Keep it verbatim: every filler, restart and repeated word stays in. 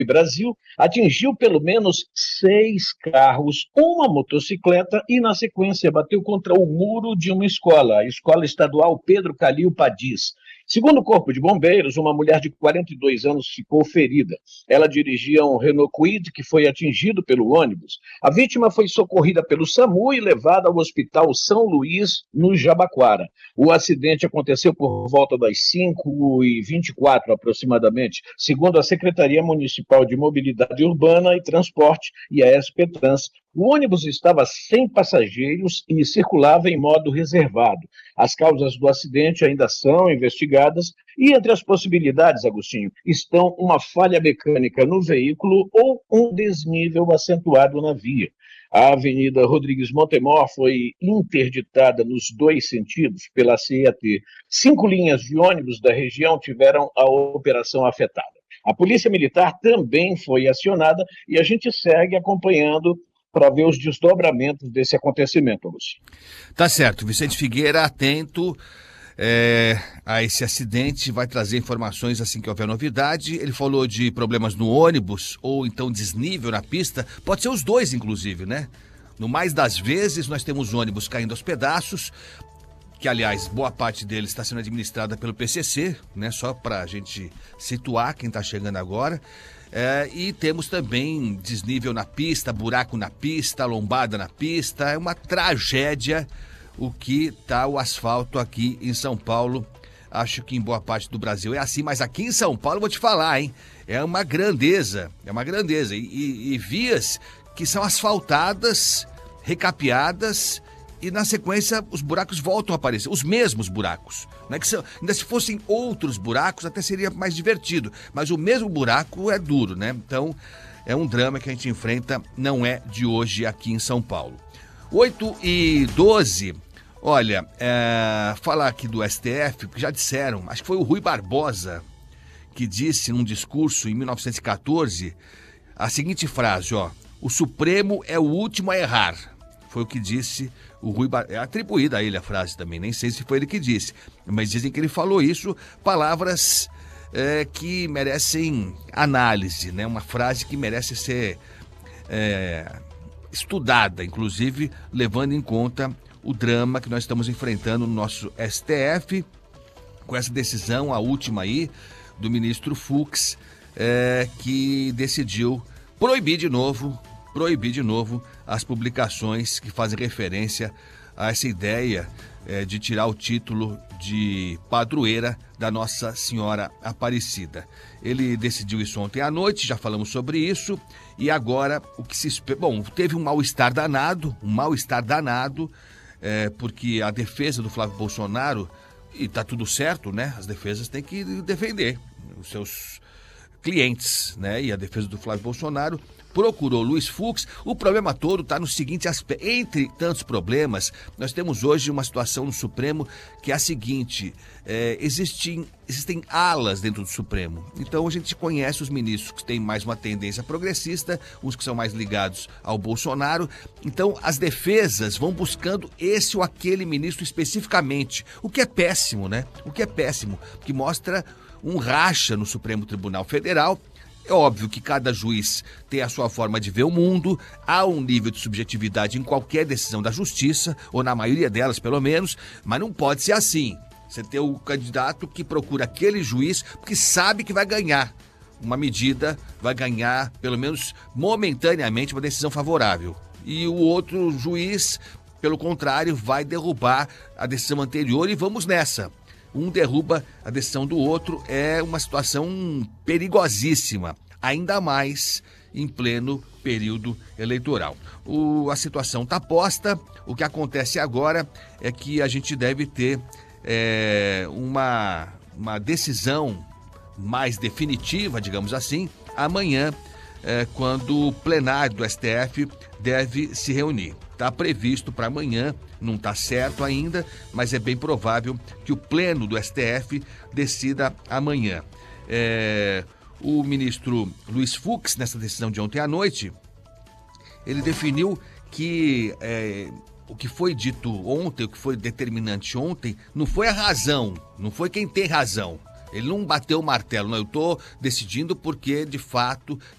Brasil, atingiu pelo menos seis carros, uma motocicleta e, na sequência, bateu contra o muro de uma escola, a Escola Estadual Pedro Calil Padis. Segundo o Corpo de Bombeiros, uma mulher de quarenta e dois anos ficou ferida. Ela dirigia um Renault Kwid que foi atingido pelo ônibus. A vítima foi socorrida pelo SAMU e levada ao Hospital São Luís, no Jabaquara. O acidente aconteceu por volta das cinco e vinte e quatro aproximadamente, segundo a Secretaria Municipal de Mobilidade Urbana e Transporte e a S P Trans. O ônibus estava sem passageiros e circulava em modo reservado. As causas do acidente ainda são investigadas e entre as possibilidades, Agostinho, estão uma falha mecânica no veículo ou um desnível acentuado na via. A Avenida Rodrigues Montemor foi interditada nos dois sentidos pela C E T. Cinco linhas de ônibus da região tiveram a operação afetada. A Polícia Militar também foi acionada e a gente segue acompanhando para ver os desdobramentos desse acontecimento, Agostinho. Tá certo, Vicente Figueira, atento é, a esse acidente, vai trazer informações assim que houver novidade. Ele falou de problemas no ônibus ou então desnível na pista, pode ser os dois inclusive, né? No mais das vezes nós temos ônibus caindo aos pedaços, que aliás boa parte dele está sendo administrada pelo P C C, né? Só para a gente situar quem está chegando agora. É, e temos também desnível na pista, buraco na pista, lombada na pista. É uma tragédia o que está o asfalto aqui em São Paulo. Acho que em boa parte do Brasil é assim, mas aqui em São Paulo, vou te falar, hein? É uma grandeza, é uma grandeza. E, e, e vias que são asfaltadas, recapeadas, e na sequência os buracos voltam a aparecer, os mesmos buracos. Não é que são, ainda se fossem outros buracos até seria mais divertido, mas o mesmo buraco é duro, né? Então é um drama que a gente enfrenta, não é de hoje aqui em São Paulo. oito e doze, olha, é, falar aqui do S T F, porque já disseram, acho que foi o Rui Barbosa que disse num discurso em mil novecentos e quatorze a seguinte frase, ó: o Supremo é o último a errar. Foi o que disse o Rui Barbosa. É atribuída a ele a frase também, nem sei se foi ele que disse, mas dizem que ele falou isso, palavras é, que merecem análise, né? Uma frase que merece ser é, estudada, inclusive levando em conta o drama que nós estamos enfrentando no nosso S T F, com essa decisão, a última aí, do ministro Fux, é, que decidiu proibir de novo, proibir de novo as publicações que fazem referência a essa ideia é, de tirar o título de padroeira da Nossa Senhora Aparecida. Ele decidiu isso ontem à noite, já falamos sobre isso, e agora o que se espera... Bom, teve um mal-estar danado, um mal-estar danado, é, porque a defesa do Flávio Bolsonaro, e tá tudo certo, né? As defesas têm que defender os seus clientes, né? E a defesa do Flávio Bolsonaro procurou Luiz Fux. O problema todo está no seguinte aspecto: entre tantos problemas, nós temos hoje uma situação no Supremo que é a seguinte, é, existem, existem alas dentro do Supremo. Então a gente conhece os ministros que têm mais uma tendência progressista, uns que são mais ligados ao Bolsonaro. Então as defesas vão buscando esse ou aquele ministro especificamente, o que é péssimo, né? O que é péssimo, que mostra um racha no Supremo Tribunal Federal. É óbvio que cada juiz tem a sua forma de ver o mundo, há um nível de subjetividade em qualquer decisão da justiça, ou na maioria delas pelo menos, mas não pode ser assim. Você tem o candidato que procura aquele juiz porque sabe que vai ganhar uma medida, vai ganhar pelo menos momentaneamente uma decisão favorável. E o outro juiz, pelo contrário, vai derrubar a decisão anterior e vamos nessa. Um derruba a decisão do outro, é uma situação perigosíssima, ainda mais em pleno período eleitoral. O, a situação está posta, o que acontece agora é que a gente deve ter é, uma, uma decisão mais definitiva, digamos assim, amanhã, é, quando o plenário do S T F deve se reunir. Está previsto para amanhã, não está certo ainda, mas é bem provável que o pleno do S T F decida amanhã. É, o ministro Luiz Fux, nessa decisão de ontem à noite, ele definiu que é, o que foi dito ontem, o que foi determinante ontem, não foi a razão, não foi quem tem razão. Ele não bateu o martelo, não, eu estou decidindo porque, de fato,